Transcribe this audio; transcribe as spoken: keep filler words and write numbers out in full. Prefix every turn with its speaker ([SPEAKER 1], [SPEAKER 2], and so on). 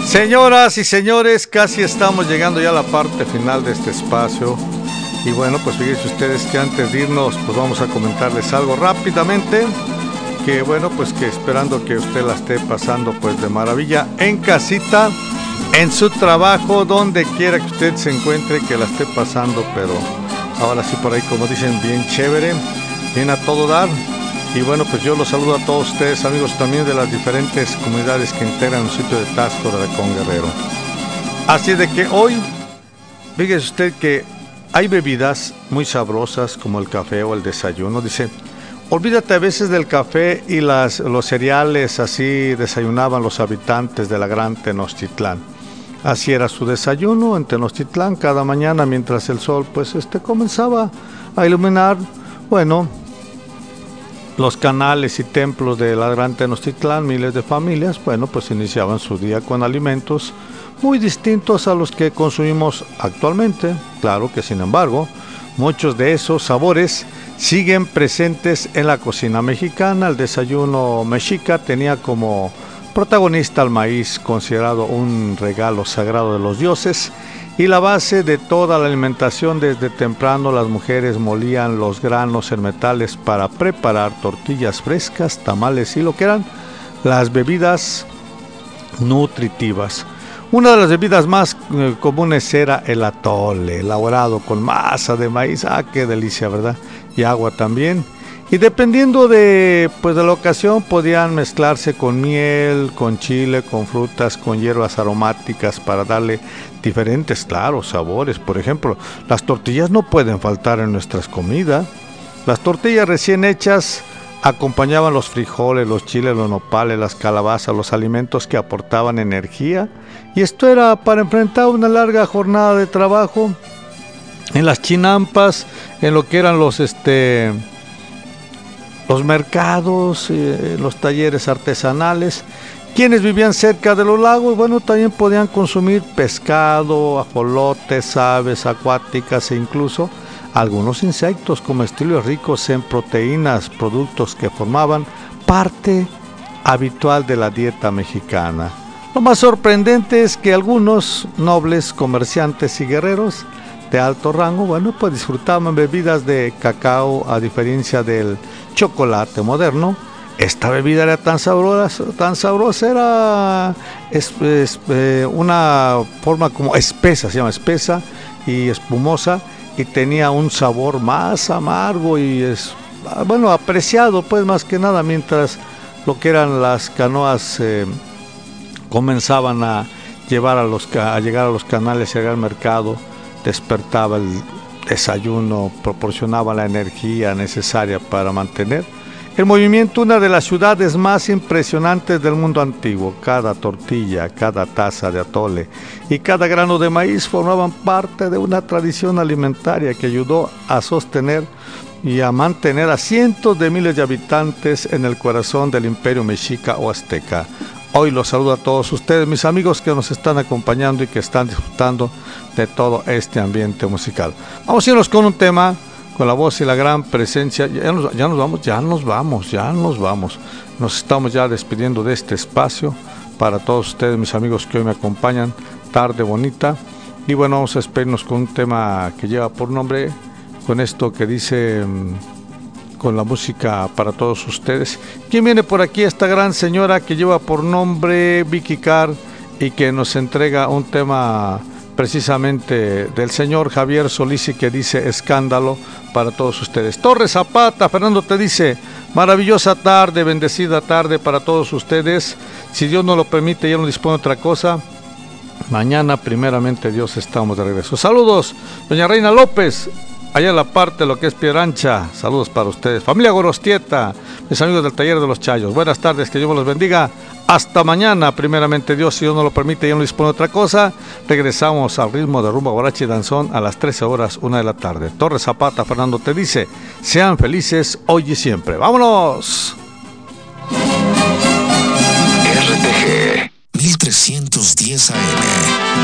[SPEAKER 1] Señoras y señores, casi estamos llegando ya a la parte final de este espacio. Y bueno, pues fíjense ustedes que antes de irnos, pues vamos a comentarles algo rápidamente. Que bueno, pues que esperando que usted la esté pasando pues de maravilla en casita, en su trabajo, donde quiera que usted se encuentre, que la esté pasando, pero ahora sí por ahí, como dicen, bien chévere, bien a todo dar. Y bueno, pues yo los saludo a todos ustedes, amigos también de las diferentes comunidades que integran el sitio de Taxco de Racón Guerrero. Así de que hoy, fíjese usted que hay bebidas muy sabrosas como el café o el desayuno. Dice, olvídate a veces del café y las, los cereales, así desayunaban los habitantes de la gran Tenochtitlán. Así era su desayuno en Tenochtitlán cada mañana mientras el sol pues este comenzaba a iluminar, bueno, los canales y templos de la gran Tenochtitlán. Miles de familias, bueno, pues iniciaban su día con alimentos muy distintos a los que consumimos actualmente. Claro que sin embargo, muchos de esos sabores siguen presentes en la cocina mexicana. El desayuno mexica tenía como protagonista al maíz, considerado un regalo sagrado de los dioses, y la base de toda la alimentación. Desde temprano las mujeres molían los granos en metales para preparar tortillas frescas, tamales y lo que eran las bebidas nutritivas. Una de las bebidas más eh, comunes era el atole, elaborado con masa de maíz. Ah, qué delicia, ¿verdad? Y agua también. Y dependiendo de, pues, de la ocasión, podían mezclarse con miel, con chile, con frutas, con hierbas aromáticas para darle diferentes, claro, sabores. Por ejemplo, las tortillas no pueden faltar en nuestras comidas. Las tortillas recién hechas acompañaban los frijoles, los chiles, los nopales, las calabazas, los alimentos que aportaban energía. Y esto era para enfrentar una larga jornada de trabajo en las chinampas, en lo que eran los este los mercados, eh, los talleres artesanales. Quienes vivían cerca de los lagos, bueno, también podían consumir pescado, ajolotes, aves acuáticas e incluso algunos insectos comestibles ricos en proteínas, productos que formaban parte habitual de la dieta mexicana. Lo más sorprendente es que algunos nobles comerciantes y guerreros de alto rango, bueno, pues disfrutaban bebidas de cacao, a diferencia del chocolate moderno. Esta bebida era tan sabrosa, tan sabrosa, era es, es, eh, una forma como espesa, se llama espesa y espumosa, y tenía un sabor más amargo y es, bueno, apreciado, pues más que nada, mientras lo que eran las canoas eh, comenzaban a llevar a los a llegar a los canales y al mercado. Despertaba el desayuno, proporcionaba la energía necesaria para mantener el movimiento. Una de las ciudades más impresionantes del mundo antiguo. Cada tortilla, cada taza de atole y cada grano de maíz formaban parte de una tradición alimentaria que ayudó a sostener y a mantener a cientos de miles de habitantes en el corazón del imperio mexica o azteca. Hoy los saludo a todos ustedes, mis amigos que nos están acompañando y que están disfrutando de todo este ambiente musical. Vamos a irnos con un tema, con la voz y la gran presencia. Ya nos, ya nos vamos, ya nos vamos, ya nos vamos. Nos estamos ya despidiendo de este espacio para todos ustedes, mis amigos que hoy me acompañan. Tarde bonita. Y bueno, vamos a despedirnos con un tema que lleva por nombre, con esto que dice, con la música para todos ustedes. ¿Quién viene por aquí? Esta gran señora que lleva por nombre Vicky Carr y que nos entrega un tema precisamente del señor Javier Solís y que dice Escándalo para todos ustedes. Torres Zapata, Fernando te dice, maravillosa tarde, bendecida tarde para todos ustedes. Si Dios nos lo permite, ya no dispone otra cosa. Mañana, primeramente Dios, estamos de regreso. Saludos, doña Reina López, allá en la parte de lo que es Piedrancha. Saludos para ustedes. Familia Gorostieta, mis amigos del taller de los Chayos. Buenas tardes, que Dios me los bendiga. Hasta mañana, primeramente Dios, si Dios no lo permite, ya no dispone otra cosa. Regresamos al ritmo de rumba, guaracha y danzón a las trece horas, una de la tarde. Torres Zapata, Fernando te dice, sean felices hoy y siempre. ¡Vámonos!
[SPEAKER 2] R T G mil trescientos diez A M